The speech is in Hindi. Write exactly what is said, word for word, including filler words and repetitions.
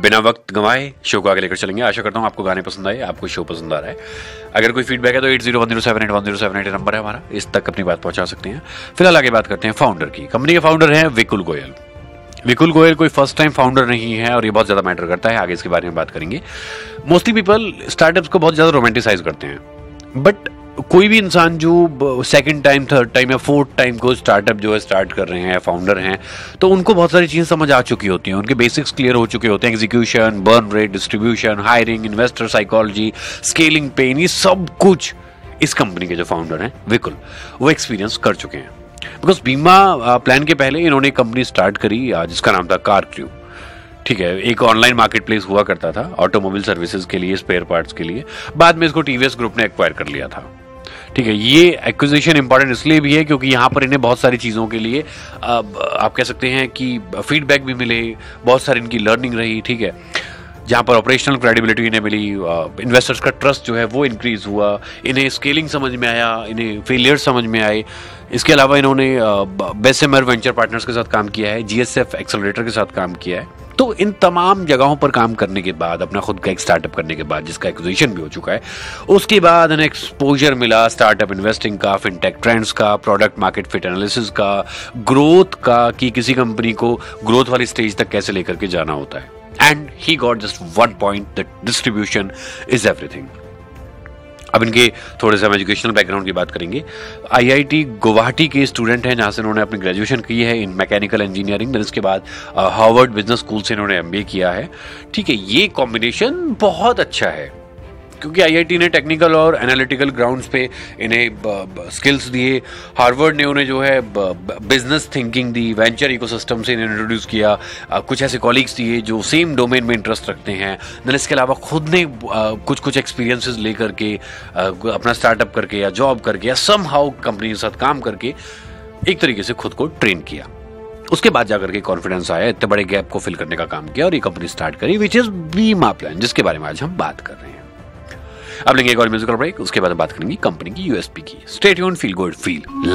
बिना वक्त गंवाए शो को आगे लेकर चलेंगे। आशा करता हूँ आपको गाने पसंद आए, आपको शो पसंद आ रहा है। अगर कोई फीडबैक है तो eight zero one zero seven eight one zero seven eight number है हमारा, इस तक अपनी बात पहुंचा सकते हैं। फिलहाल आगे बात करते हैं फाउंडर की। कंपनी के फाउंडर हैं विकुल गोयल। विकुल गोयल कोई फर्स्ट टाइम फाउंडर नहीं है और ये बहुत ज्यादा मैटर करता है, आगे इसके बारे में बात करेंगे। मोस्टली पीपल स्टार्टअप्स को बहुत ज्यादा रोमांटिसाइज करते हैं, बट कोई भी इंसान जो सेकंड टाइम, थर्ड टाइम या फोर्थ टाइम को स्टार्टअप जो है स्टार्ट कर रहे हैं, फाउंडर हैं, तो उनको बहुत सारी चीजें समझ आ चुकी होती हैं, उनके बेसिक्स क्लियर हो चुके होते हैं। Execution, burn rate, distribution, hiring, investor psychology, scaling pen, ये सब कुछ इस कंपनी के जो फाउंडर हैं विकुल, वो एक्सपीरियंस कर चुके हैं। बिकॉज बीमा प्लान के पहले इन्होंने एक कंपनी स्टार्ट करी जिसका नाम था कार क्रू। ठीक है, एक ऑनलाइन मार्केट प्लेस हुआ करता था ऑटोमोबाइल सर्विसेज के लिए, स्पेयर पार्ट्स के लिए। बाद में इसको टीवीएस ग्रुप ने एक्वायर कर लिया था। ठीक है, ये एक्विजिशन इंपॉर्टेंट इसलिए भी है क्योंकि यहाँ पर इन्हें बहुत सारी चीज़ों के लिए आप कह सकते हैं कि फीडबैक भी मिले, बहुत सारी इनकी लर्निंग रही। ठीक है, जहाँ पर ऑपरेशनल क्रेडिबिलिटी इन्हें मिली, इन्वेस्टर्स का ट्रस्ट जो है वो इंक्रीज हुआ, इन्हें स्केलिंग समझ में आया, इन्हें फेलियर समझ में आए। इसके अलावा इन्होंने बेसेमर वेंचर पार्टनर्स के साथ काम किया है, जीएसएफ एक्सेलरेटर के साथ काम किया है। तो इन तमाम जगहों पर काम करने के बाद, अपना खुद का एक स्टार्टअप करने के बाद, जिसका एक्विजिशन भी हो चुका है, उसके बाद इन्हें एक्सपोजर मिला स्टार्टअप इन्वेस्टिंग का, फिनटेक ट्रेंड्स का, प्रोडक्ट मार्केट फिट एनालिसिस का, ग्रोथ का, कि किसी कंपनी को ग्रोथ वाली स्टेज तक कैसे लेकर के जाना होता है। And he got just one point, that distribution is everything. अब इनके थोड़े से हम एजुकेशनल बैकग्राउंड की बात करेंगे। आईआईटी गुवाहाटी के स्टूडेंट हैं, जहां से इन्होंने अपनी ग्रेजुएशन की है इन मैकेनिकल इंजीनियरिंग। फिर इसके बाद हार्वर्ड बिजनेस स्कूल से इन्होंने एमबीए किया है। ठीक है, ये कॉम्बिनेशन बहुत अच्छा है क्योंकि आईआईटी ने टेक्निकल और एनालिटिकल ग्राउंड्स पे इन्हें स्किल्स दिए। हार्वर्ड ने उन्हें जो है बिजनेस थिंकिंग दी, वेंचर इकोसिस्टम से इन्हें इंट्रोड्यूस किया, कुछ ऐसे कॉलीग्स दिए जो सेम डोमेन में इंटरेस्ट रखते हैं। देन इसके अलावा खुद ने कुछ कुछ एक्सपीरियंसेस लेकर के अपना स्टार्टअप करके या जॉब करके या सम हाउ कंपनी के साथ काम करके एक तरीके से खुद को ट्रेन किया। उसके बाद जाकर के कॉन्फिडेंस आया, इतने बड़े गैप को फिल करने का काम किया और ये कंपनी स्टार्ट करी, विच इज बीमा प्लान, जिसके बारे में आज हम बात कर रहे हैं। अब लेंगे एक और म्यूजिकल ब्रेक, उसके बाद बात करेंगे कंपनी की यूएसपी की। Stay tuned, feel good, feel